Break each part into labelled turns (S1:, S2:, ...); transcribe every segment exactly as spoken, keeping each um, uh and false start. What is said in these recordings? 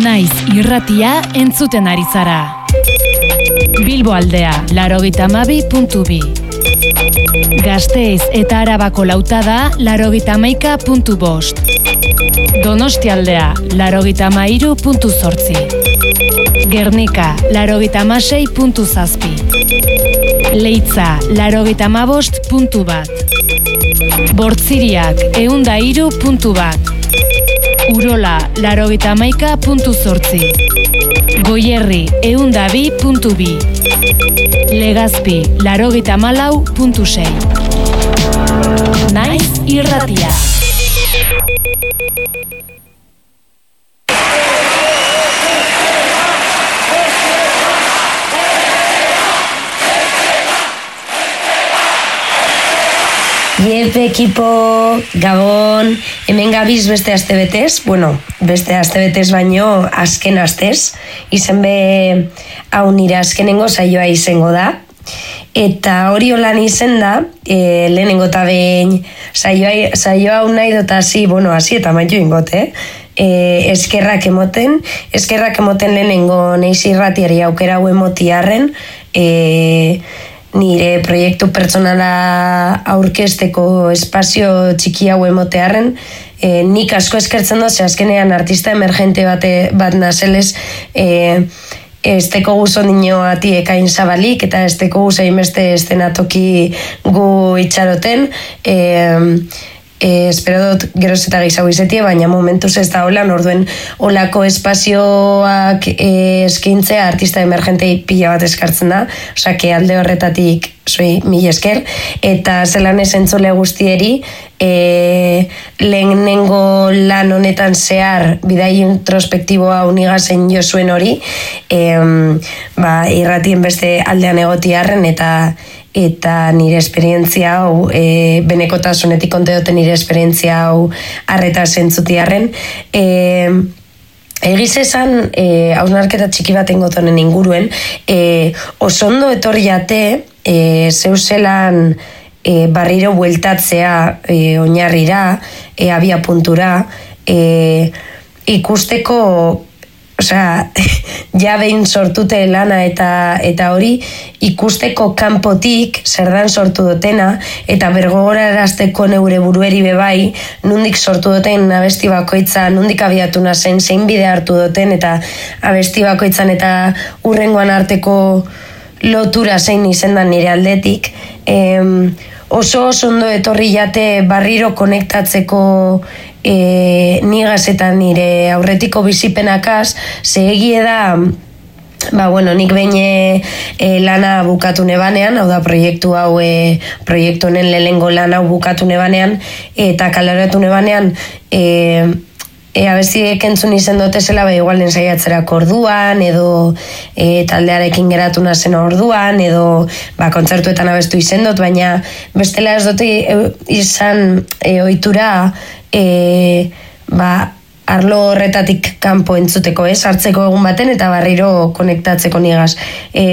S1: Naiz irratia entzuten ari zara. Bilbo aldea, laurogeita hamabi puntu bi. Gasteiz eta Arabako lautada, laurogeita hamaika puntu bost. Donostialdea, laurogeita hamairu puntu zortzi. Gernika, laurogeita hamasei puntu zazpi. Leitza, laurogeita hamabost puntu bat. Bortziriak, ehun eta hiru puntu bat. Urola, laurogeita hamaika puntu zortzi. Goierri, ehun eta bi puntu bi. Legazpi, laurogeita hamalau puntu sei. Naiz irratia.
S2: Iep ekipo, Gabon, hemen gabiz beste astebetez, bueno, beste astebetez baino azken astez, izen be hau nire azkenengo saioa izango da, eta hori holan izen da, e, lehenengo eta behin saioa, saioa hau nahi dut hasi, bueno, hasi eta maitu ingot, eh? E, eskerrak emoten, eskerrak emoten lehenengo neiz irratiari aukera hau emotiarren, e, nire proiektu pertsonala aurkezteko espazio txiki hau emotearren, e, nik asko eskertzen dut, ze azkenean artista emergente bate, bat nazelez, e, esteko guzo nino ati ekain zabalik, eta esteko guzo hainbeste estenatoki gu itxaroten, e, E, espero dut geroz eta gehiago izetie, baina momentuz ez da holan, orduen holako espazioak e, eskintzea artista emergentei pila bat eskartzen da, osea, alde horretatik zui mil esker, eta zelan esentzule guztieri, e, lehenengo lan honetan zehar bidai introspektiboa unigazen jo zuen hori, e, ba, irratien beste aldean egotiarren, eta eta nire esperientzia hau, e, benekotasunetik konte dute nire esperientzia hau arreta zentzutiarren. E, egiz esan, e, hausnarketa txiki bat engotonen inguruen, e, osondo etorri jate, e, zeuzelan e, barriro bueltatzea e, oinarrira, e, abia puntura, e, ikusteko, osea, ja behin sortute lana eta eta hori ikusteko kanpotik zerdan sortu dutena eta bergogorarazteko neure burueri bebai nondik sortu duten abesti bakoitza, nondik abiatu nazen, zein bide hartu duten eta abesti bakoitzan eta hurrengoan arteko lotura zein izendan nire aldetik. E, oso oso ondo etorri jate barriro konektatzeko E, nigaz eta nire aurretiko bizipenakaz, ze egie da, ba, bueno, nik behin e, lana bukatu nebanean, hau da proiektu hau, e, proiektu honen lehengo lan hau bukatu nebanean, eta kaleratu nebanean, e, e, abestiek entzun izen dute zela, ba, igual ensaiatzerako orduan, edo e, taldearekin geratu nazen orduan, edo ba, kontzertuetan abestu izen dut, baina bestela ez dute e, izan e, ohitura, E, ba, arlo horretatik kanpo entzuteko, ez, hartzeko egun baten eta barriro konektatzeko nigaz. E,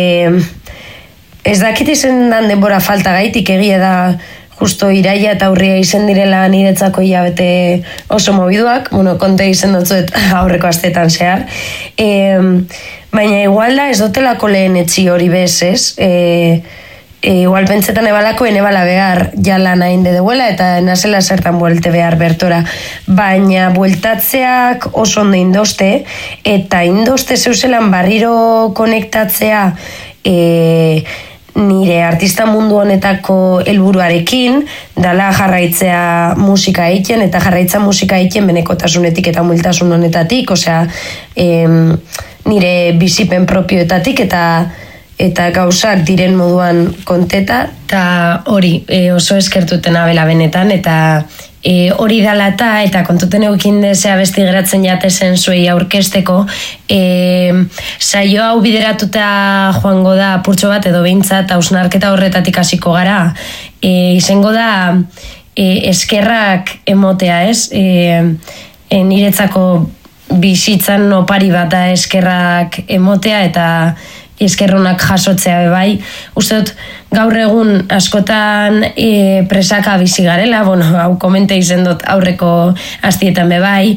S2: ez dakit izen dan denbora falta gaitik, egia da justo iraia eta aurria izen direla niretzako hilabete oso mobiduak, bueno, konte izen dutzuet aurreko astetan zehar. E, baina igual da ez dotelako lehen etxi hori bez, ez? E, E, igual pentsetan ebalako enebala behar jala nahin de deuela eta nazela zertan buelte behar bertora, baina bueltatzeak oso ondo indoste eta indoste zeuzelan barriro konektatzea e, nire artista mundu honetako helburuarekin dala jarraitzea musika egiten eta jarraitza musika egiten benekotasunetik eta humiltasun honetatik, osea em, nire bizipen propioetatik eta eta gauzak diren moduan konteta. Eta hori, e, oso eskertuten abela benetan, eta e, hori dala eta, eta kontuten eukin dezea besti geratzen jatezen zuei aurkesteko, e, saio hau bideratuta joango da apurtxo bat, edo behintzat hausnarketa horretatik hasiko gara, e, izango da e, eskerrak emotea, ez? E, e, niretzako bizitzan opari bat da eskerrak emotea, eta eskerronak jasotzea bebai. Uste dut, gaur egun askotan e, presaka bizi garela, bueno, hau komente izen dut aurreko astietan bebai,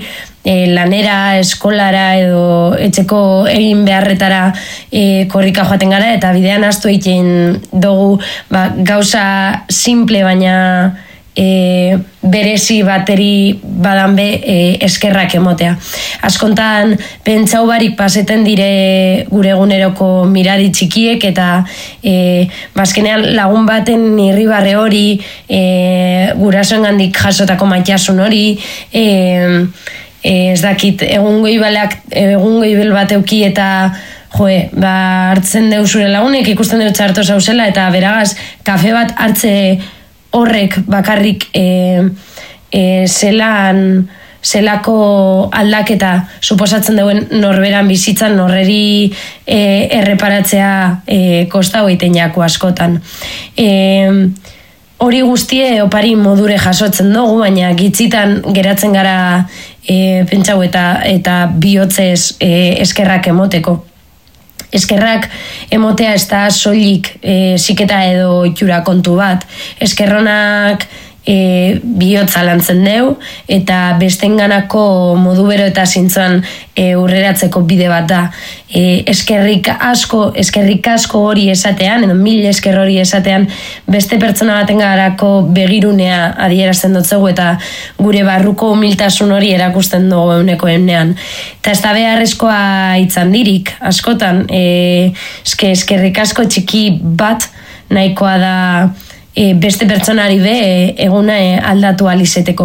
S2: e, lanera, eskolara edo etxeko egin beharretara e, korrika joaten gara, eta bidean ahaztu egiten dugu ba, gauza simple baina E, berezi bateri badan be e, eskerrak emotea. Askontan pentsau barik paseten dire gure eguneroko mirari txikiek, eta e, bazkenean lagun baten irribarre hori, e, gurasoengandik jasotako maitasun hori, e, e, ez dakit egun goibaleak egun goibel bat euki eta joe, ba, hartzen deu zure lagunek, ikusten deu txarto zauzela, eta beragaz kafe bat hartze horrek bakarrik e, e, zelan, zelako aldaketa suposatzen duen norberan bizitzan, norreri e, erreparatzea e, kosta hoiten jako askotan. E, hori guztie opari modure jasotzen dugu, baina gitzitan geratzen gara e, pentsau eta, eta bihotzez e, eskerrak emoteko. Eskerrak emotea ez da soilik e, ziketa edo itxura kontu bat. Eskerronak e, bihotza lantzen deu, eta bestenganako modu bero eta zintzoan e, urreratzeko bide bat da. E, eskerrik asko, eskerrik asko hori esatean, edo mil esker hori esatean, beste pertsona baten garako begirunea adierazten dutzegu, eta gure barruko humiltasun hori erakusten dugu euneko eunean. Eta ez da beharrezkoa itzan dirik, askotan, e, eske, eskerrik asko txiki bat nahikoa da e, beste pertsonari be e, eguna e, aldatu alizeteko.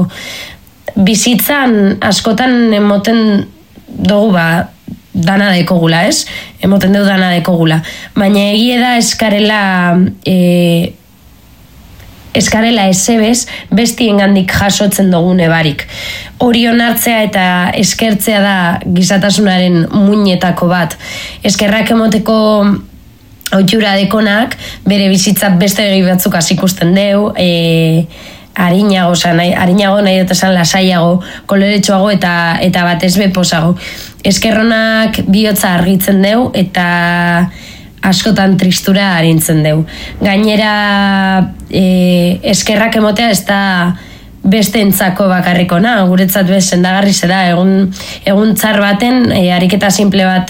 S2: Bizitzan askotan emoten dugu ba, dana dekogula, ez? Emoten dugu dana dekogula. Baina egie da eskarela e, eskarela esebez bestiengandik jasotzen dugune barik. Hori onartzea eta eskertzea da gizatasunaren muinetako bat. Eskerrak emoteko ohitura dekonak bere bizitza beste egi batzuk ikusten deu, e, harinago, nahi, harinago nahi dut esan lasaiago, koloretsuago eta, eta batez beposago. Eskerronak bihotza argitzen deu eta askotan tristura arintzen deu. Gainera e, eskerrak emotea ez da beste entzako bakarrikona, guretzat bez sendagarri zeda, egun, egun txar baten e, ariketa simple bat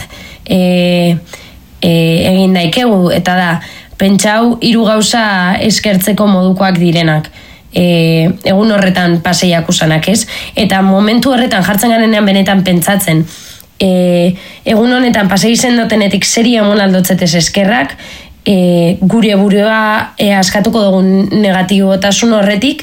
S2: e, e, egin daikegu, eta da, pentsau hiru gauza eskertzeko modukoak direnak. E, egun horretan paseiak usanak, ez? Eta momentu horretan jartzen garenean benetan pentsatzen, e, egun honetan pasei zendotenetik zeri emon aldotzetez eskerrak, e, gure burua e, askatuko dugun negatibotasun horretik,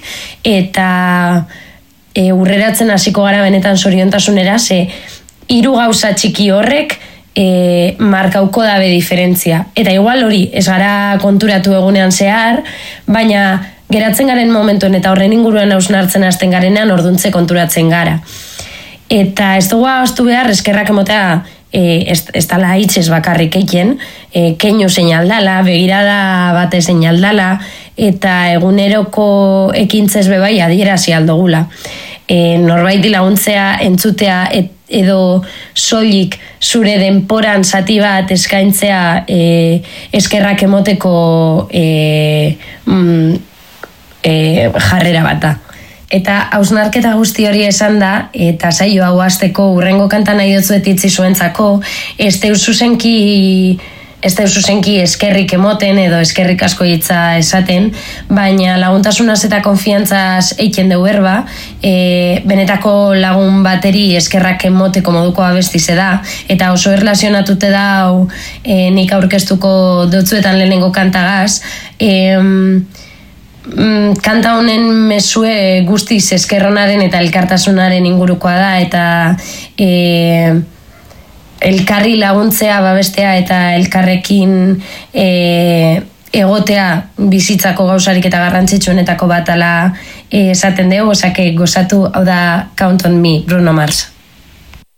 S2: eta e, urreratzen hasiko gara benetan zoriontasunera, ze hiru gauza txiki horrek e, markauko dabe diferentzia. Eta igual hori, ez gara konturatu egunean zehar, baina geratzen garen momentuen eta horren inguruan hausnartzen hasten garenean orduntze konturatzen gara. Eta ez dugu ahoztu behar eskerrak emotea e, ez, ez dala hitzez bakarrik eiken, e, keinu seinaldala, begirada bate seinaldala, eta eguneroko ekintzez bebai adierazi aldogula. E, norbaiti laguntzea, entzutea, et, edo soilik zure denporan zati bat eskaintzea e, eskerrak emoteko e, mm, E, jarrera bat da. Eta hausnarketa guzti hori esan da, eta saio hau hasteko urrengo kanta nahi dutzuet itzi zuentzako, ez deus zuzenki, ez deus zuzenki eskerrik emoten edo eskerrik asko hitza esaten, baina laguntasunaz eta konfiantzaz eiken deu berba, e, benetako lagun bateri eskerrak emoteko moduko abestize da, eta oso erlazionatute da hau e, nik aurkeztuko dutzuetan lehenengo kantagaz, e, kanta honen mesue guztiz eskerronaren eta elkartasunaren ingurukoa da, eta e, elkarri laguntzea, babestea eta elkarrekin e, egotea bizitzako gauzarik eta garrantzitsuenetako bat ala e, esaten dugu, osake gozatu, hau da Count on Me, Bruno Mars.